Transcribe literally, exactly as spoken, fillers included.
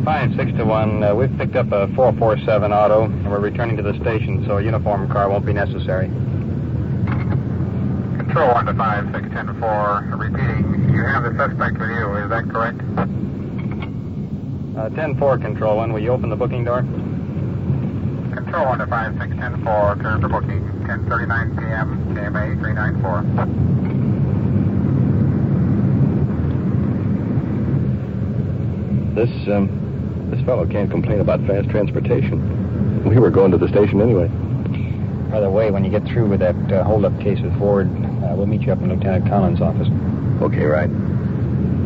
five six to one. Uh, we've picked up a four four seven auto, and we're returning to the station, so a uniform car won't be necessary. Control one to five six ten four. Repeating, you have the suspect with you, is that correct? Uh, ten four, Control one. Will you open the booking door? Control one to five six ten four. Turn for booking. ten thirty-nine p.m. K M A three nine four. This, um, this fellow can't complain about fast transportation. We were going to the station anyway. By the way, when you get through with that uh, hold-up case with Ford, uh, we'll meet you up in Lieutenant Collins' office. Okay, right.